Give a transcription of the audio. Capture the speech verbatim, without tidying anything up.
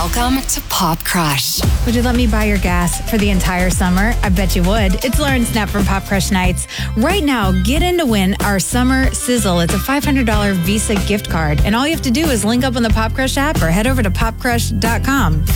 Welcome to Pop Crush. Would you let me buy your gas for the entire summer? I bet you would. It's Lauren Snap from Pop Crush Nights. Right now, get in to win our summer sizzle. It's a five hundred dollars Visa gift card. And all you have to do is link up on the Pop Crush app or head over to pop crush dot com.